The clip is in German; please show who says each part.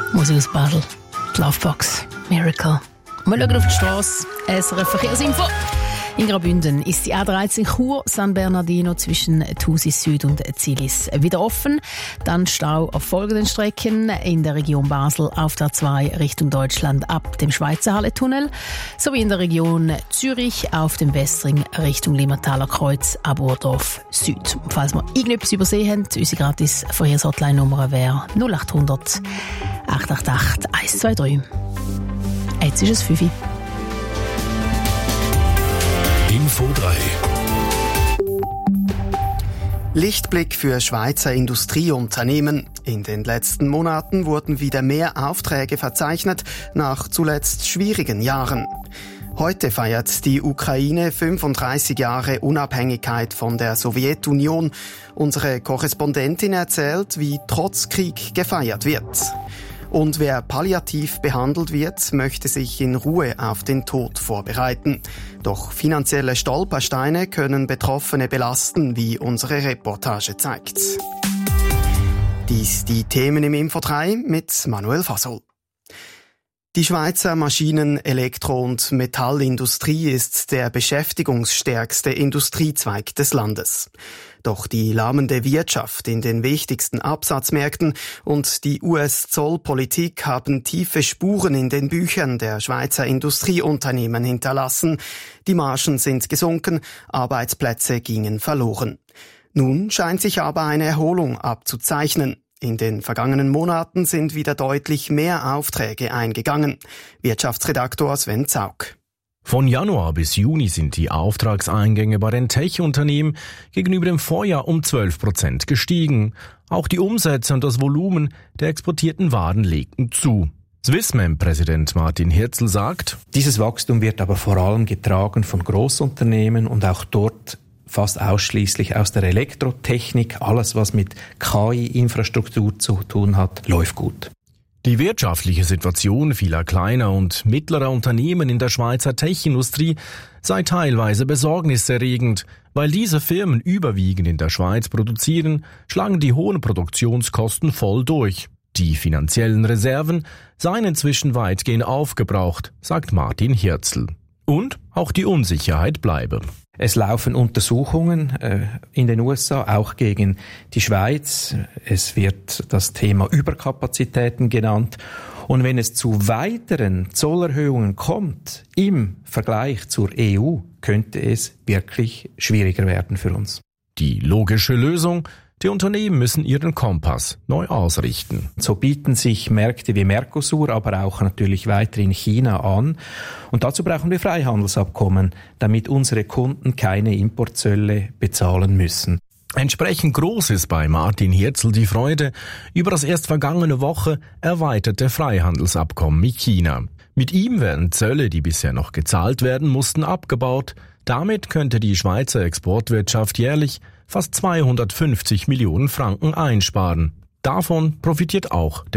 Speaker 1: Musik aus Basel. Die Lovebox. Miracle. Wir schauen auf die Strasse. SRF Verkehrsinfo. In Graubünden ist die A13 Chur San Bernardino zwischen Thusis Süd und Zilis wieder offen. Dann Stau auf folgenden Strecken in der Region Basel auf der A2 Richtung Deutschland ab dem Schweizer Halletunnel sowie in der Region Zürich auf dem Westring Richtung Limmertaler Kreuz ab Urdorf Süd. Falls wir irgendetwas übersehen haben, unsere gratis Verkehrshotline-Nummer wäre 0800 888 123. Jetzt ist es 5 Uhr.
Speaker 2: Info 3.
Speaker 3: Lichtblick für Schweizer Industrieunternehmen. In den letzten Monaten wurden wieder mehr Aufträge verzeichnet, nach zuletzt schwierigen Jahren. Heute feiert die Ukraine 35 Jahre Unabhängigkeit von der Sowjetunion. Unsere Korrespondentin erzählt, wie trotz Krieg gefeiert wird. Und wer palliativ behandelt wird, möchte sich in Ruhe auf den Tod vorbereiten. Doch finanzielle Stolpersteine können Betroffene belasten, wie unsere Reportage zeigt. Dies die Themen im Info 3 mit Manuel Fasol. Die Schweizer Maschinen-, Elektro- und Metallindustrie ist der beschäftigungsstärkste Industriezweig des Landes. Doch die lahmende Wirtschaft in den wichtigsten Absatzmärkten und die US-Zollpolitik haben tiefe Spuren in den Büchern der Schweizer Industrieunternehmen hinterlassen. Die Margen sind gesunken, Arbeitsplätze gingen verloren. Nun scheint sich aber eine Erholung abzuzeichnen. In den vergangenen Monaten sind wieder deutlich mehr Aufträge eingegangen. Wirtschaftsredaktor Sven Zaug.
Speaker 4: Von Januar bis Juni sind die Auftragseingänge bei den Tech-Unternehmen gegenüber dem Vorjahr um 12% gestiegen. Auch die Umsätze und das Volumen der exportierten Waren legten zu. Swissmem-Präsident Martin Hirzel sagt:
Speaker 5: Dieses Wachstum wird aber vor allem getragen von Großunternehmen und auch dort fast ausschließlich aus der Elektrotechnik. Alles, was mit KI-Infrastruktur zu tun hat, läuft gut.
Speaker 4: Die wirtschaftliche Situation vieler kleiner und mittlerer Unternehmen in der Schweizer Tech-Industrie sei teilweise besorgniserregend. Weil diese Firmen überwiegend in der Schweiz produzieren, schlagen die hohen Produktionskosten voll durch. Die finanziellen Reserven seien inzwischen weitgehend aufgebraucht, sagt Martin Hirzel. Und auch die Unsicherheit bleibe.
Speaker 5: Es laufen Untersuchungen in den USA, auch gegen die Schweiz. Es wird das Thema Überkapazitäten genannt. Und wenn es zu weiteren Zollerhöhungen kommt im Vergleich zur EU, könnte es wirklich schwieriger werden für uns.
Speaker 4: Die logische Lösung: Die Unternehmen müssen ihren Kompass neu ausrichten.
Speaker 5: So bieten sich Märkte wie Mercosur, aber auch natürlich weiterhin China an. Und dazu brauchen wir Freihandelsabkommen, damit unsere Kunden keine Importzölle bezahlen müssen.
Speaker 4: Entsprechend groß ist bei Martin Hirzel die Freude über das erst vergangene Woche erweiterte Freihandelsabkommen mit China. Mit ihm werden Zölle, die bisher noch gezahlt werden mussten, abgebaut. Damit könnte die Schweizer Exportwirtschaft jährlich fast 250 Millionen Franken einsparen. Davon profitiert auch der